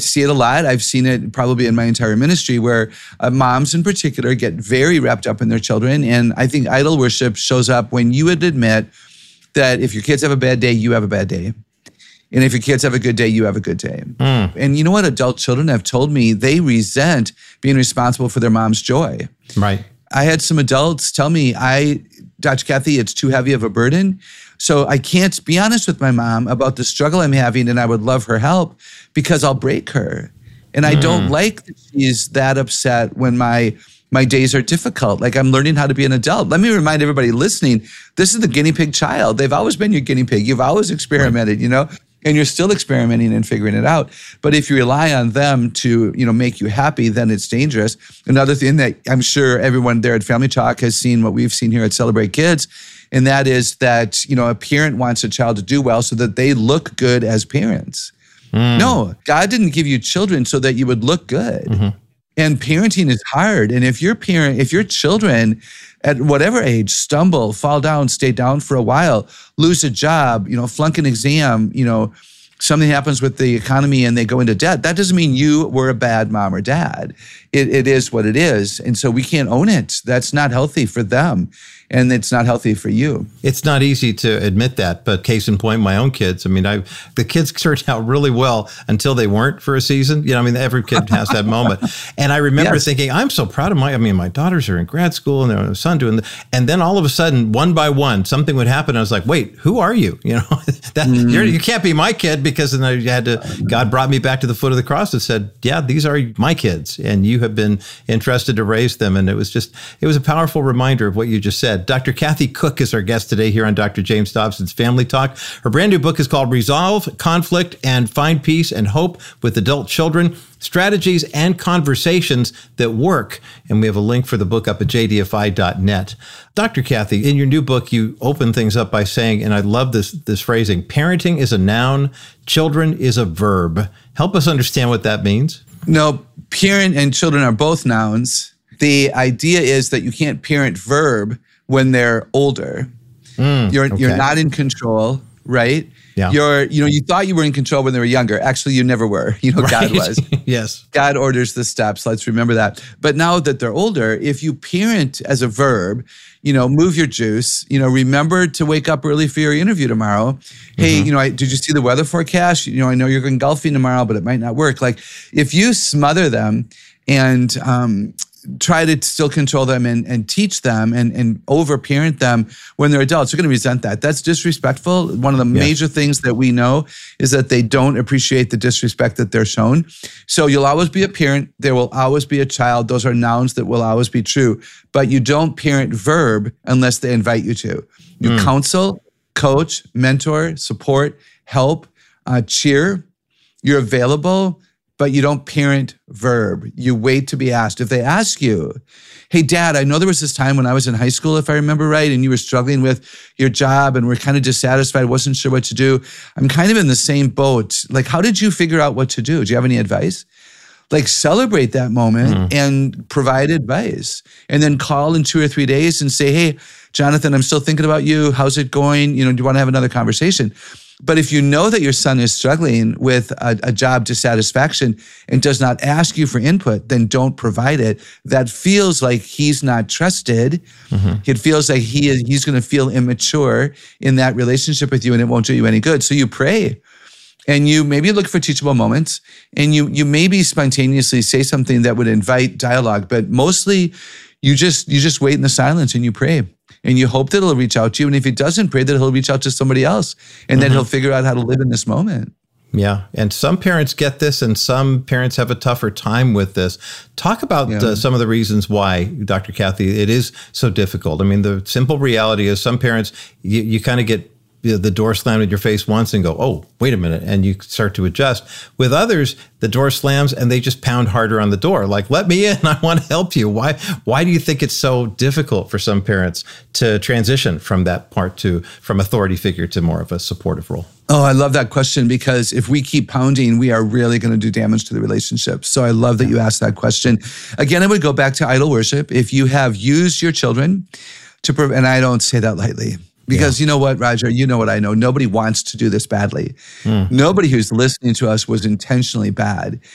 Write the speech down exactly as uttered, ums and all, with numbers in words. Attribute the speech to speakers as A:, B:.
A: see it a lot. I've seen it probably in my entire ministry where uh, moms in particular get very wrapped up in their children. And I think idol worship shows up when you would admit that if your kids have a bad day, you have a bad day. And if your kids have a good day, you have a good day. Mm. And you know what? Adult children have told me they resent being responsible for their mom's joy.
B: Right.
A: I had some adults tell me, I, Doctor Kathy, it's too heavy of a burden. So I can't be honest with my mom about the struggle I'm having, and I would love her help because I'll break her. And I mm. don't like that she's that upset when my my days are difficult. Like, I'm learning how to be an adult. Let me remind everybody listening, this is the guinea pig child. They've always been your guinea pig. You've always experimented, right. you know, and you're still experimenting and figuring it out. But if you rely on them to, you know, make you happy, then it's dangerous. Another thing that I'm sure everyone there at Family Talk has seen, what we've seen here at Celebrate Kids, and that is that, you know, a parent wants a child to do well so that they look good as parents. Mm. No, God didn't give you children so that you would look good. Mm-hmm. And parenting is hard. And if your parent, if your children at whatever age stumble, fall down, stay down for a while, lose a job, you know, flunk an exam, you know, something happens with the economy and they go into debt, that doesn't mean you were a bad mom or dad. It, it is what it is. And so we can't own it. That's not healthy for them. And it's not healthy for you.
B: It's not easy to admit that, but case in point, my own kids. I mean, I the kids turned out really well until they weren't for a season. You know, I mean, every kid has that moment. And I remember yes. thinking, I'm so proud of my, I mean, my daughters are in grad school and their son doing, the, and then all of a sudden, one by one, something would happen. I was like, wait, who are you? You know, that mm. you're, you can't be my kid, because then I had to, God brought me back to the foot of the cross and said, yeah, these are my kids and you have been entrusted to raise them. And it was just, it was a powerful reminder of what you just said. Doctor Kathy Cook is our guest today here on Doctor James Dobson's Family Talk. Her brand new book is called Resolve Conflict and Find Peace and Hope with Adult Children, Strategies and Conversations That Work. And we have a link for the book up at j d f i dot net. Doctor Kathy, in your new book, you open things up by saying, and I love this, this phrasing, parenting is a noun, children is a verb. Help us understand what that means.
A: No, parent and children are both nouns. The idea is that you can't parent verb when they're older. Mm, you're okay. You're not in control, right?
B: Yeah.
A: You're, you know, you thought you were in control when they were younger. Actually, you never were. You know, right. God was.
B: Yes.
A: God orders the steps. Let's remember that. But now that they're older, if you parent as a verb, you know, move your juice, you know, remember to wake up early for your interview tomorrow. Mm-hmm. Hey, you know, I, did you see the weather forecast? You know, I know you're going golfing tomorrow, but it might not work. Like, if you smother them and, um, try to still control them and, and teach them and, and over-parent them when they're adults, you're going to resent that. That's disrespectful. One of the yes. major things that we know is that they don't appreciate the disrespect that they're shown. So you'll always be a parent. There will always be a child. Those are nouns that will always be true. But you don't parent verb unless they invite you to. You mm. counsel, coach, mentor, support, help, uh, cheer. You're available, but you don't parent verb. You wait to be asked. If they ask you, hey, Dad, I know there was this time when I was in high school, if I remember right, and you were struggling with your job and were kind of dissatisfied, wasn't sure what to do. I'm kind of in the same boat. Like, how did you figure out what to do? Do you have any advice? Like, celebrate that moment mm. and provide advice. And then call in two or three days and say, hey, Jonathan, I'm still thinking about you. How's it going? You know, do you want to have another conversation? But if you know that your son is struggling with a, a job dissatisfaction and does not ask you for input, then don't provide it. That feels like he's not trusted. Mm-hmm. It feels like he is, he's going to feel immature in that relationship with you, and it won't do you any good. So you pray. And you maybe look for teachable moments, and you you maybe spontaneously say something that would invite dialogue, but mostly you just you just wait in the silence and you pray. And you hope that he'll reach out to you. And if he doesn't, pray that he'll reach out to somebody else. And then mm-hmm. he'll figure out how to live in this moment.
B: Yeah. And some parents get this and some parents have a tougher time with this. Talk about yeah. uh, some of the reasons why, Doctor Kathy, it is so difficult. I mean, the simple reality is some parents, you, you kind of get the door slammed in your face once and go, oh, wait a minute, and you start to adjust. With others, the door slams and they just pound harder on the door. Like, let me in, I want to help you. Why Why do you think it's so difficult for some parents to transition from that part to, from authority figure to more of a supportive role?
A: Oh, I love that question, because if we keep pounding, we are really going to do damage to the relationship. So I love that you asked that question. Again, I would go back to idol worship. If you have used your children to, prov- and I don't say that lightly, because yeah. you know what, Roger, you know what I know. Nobody wants to do this badly. Mm. Nobody who's listening to us was intentionally bad.